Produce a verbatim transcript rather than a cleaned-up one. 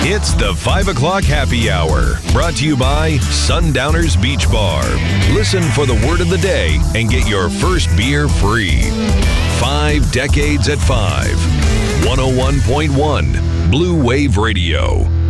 It's the five o'clock Happy Hour, brought to you by Sundowners Beach Bar. Listen for the word of the day and get your first beer free. Five decades at five. one oh one point one Blue Wave Radio.